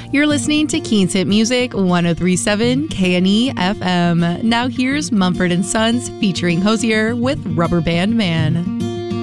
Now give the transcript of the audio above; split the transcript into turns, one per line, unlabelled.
You're listening to Keens Hit Music 1037 KNE FM. Now here's Mumford & Sons featuring Hozier with Rubber Band Man.